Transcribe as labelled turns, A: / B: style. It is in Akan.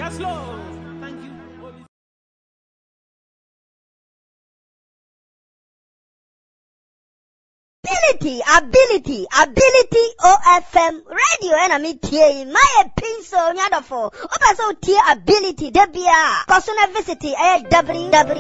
A: Yes, Lord. Thank you.
B: Ability, OFM radio and me tie my pencil nyadofo. Opa so tie ability debia. Personal visit www